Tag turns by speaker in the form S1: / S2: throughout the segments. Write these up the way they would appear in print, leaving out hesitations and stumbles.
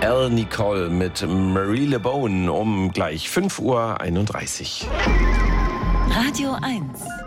S1: Elle Nicole mit Marie LeBone um gleich 5:31 Uhr.
S2: Radio 1.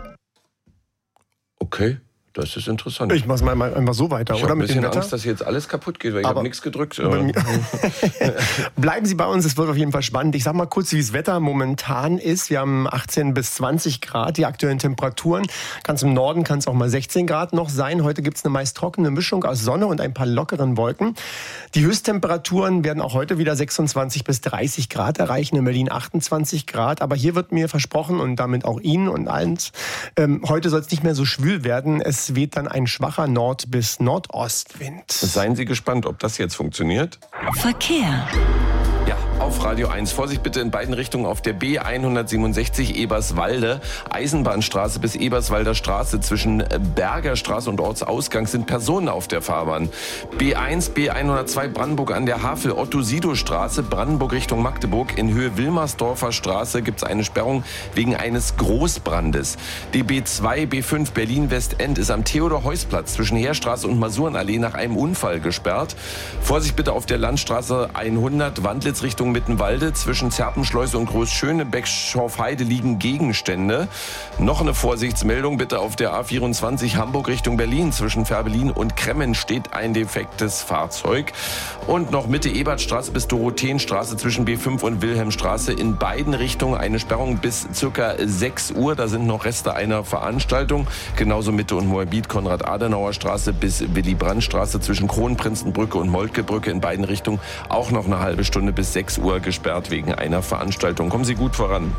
S1: Okay. Das ist interessant.
S3: Ich mach's mal einfach so weiter,
S1: ich
S3: oder?
S1: Mit dem Wetter? Ich habe ein bisschen
S3: Wetter?
S1: Angst, dass jetzt alles kaputt geht, weil ich habe nichts gedrückt.
S3: Bleiben Sie bei uns, es wird auf jeden Fall spannend. Ich sag mal kurz, wie das Wetter momentan ist. Wir haben 18 bis 20 Grad, die aktuellen Temperaturen. Ganz im Norden kann es auch mal 16 Grad noch sein. Heute gibt's eine meist trockene Mischung aus Sonne und ein paar lockeren Wolken. Die Höchsttemperaturen werden auch heute wieder 26 bis 30 Grad erreichen, in Berlin 28 Grad. Aber hier wird mir versprochen und damit auch Ihnen und allen, heute soll es nicht mehr so schwül werden. Es weht dann ein schwacher Nord- bis Nordostwind.
S1: Seien Sie gespannt, ob das jetzt funktioniert.
S2: Verkehr.
S1: Ja, auf Radio 1. Vorsicht bitte in beiden Richtungen auf der B167 Eberswalde. Eisenbahnstraße bis Eberswalder Straße. Zwischen Berger Straße und Ortsausgang sind Personen auf der Fahrbahn. B1, B102 Brandenburg an der Havel, Otto-Sido-Straße, Brandenburg Richtung Magdeburg. In Höhe Wilmersdorfer Straße gibt es eine Sperrung wegen eines Großbrandes. Die B2, B5 Berlin-Westend ist am Theodor-Heuss-Platz zwischen Heerstraße und Masurenallee nach einem Unfall gesperrt. Vorsicht bitte auf der Landstraße 100 Wandlitz Richtung Mittenwalde. Zwischen Zerpenschleuse und Großschönebeck-Schorfheide liegen Gegenstände. Noch eine Vorsichtsmeldung bitte auf der A24 Hamburg Richtung Berlin. Zwischen Fährberlin und Kremmen steht ein defektes Fahrzeug. Und noch Mitte Ebertstraße bis Dorotheenstraße zwischen B5 und Wilhelmstraße. In beiden Richtungen eine Sperrung bis ca. 6 Uhr. Da sind noch Reste einer Veranstaltung. Genauso Mitte und Moabit Konrad-Adenauer-Straße bis Willy-Brandt-Straße zwischen Kronprinzenbrücke und Moltkebrücke. In beiden Richtungen auch noch eine halbe Stunde bis 6 Uhr gesperrt wegen einer Veranstaltung. Kommen Sie gut voran.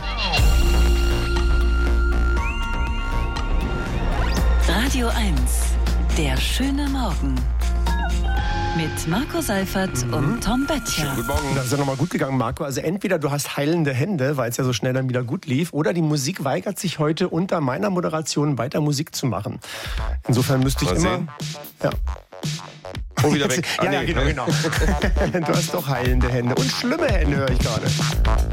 S2: Radio 1. Der schöne Morgen. Mit Marco Seifert und Tom Böttcher.
S1: Guten Morgen.
S3: Das ist ja nochmal gut gegangen, Marco. Also entweder du hast heilende Hände, weil es ja so schnell dann wieder gut lief, oder die Musik weigert sich heute unter meiner Moderation weiter Musik zu machen. Insofern müsste ich
S1: Mal
S3: immer...
S1: sehen.
S3: Ja.
S1: Oh, wieder weg.
S3: Ja, genau. Du hast doch heilende Hände. Und schlimme Hände, höre ich gerade.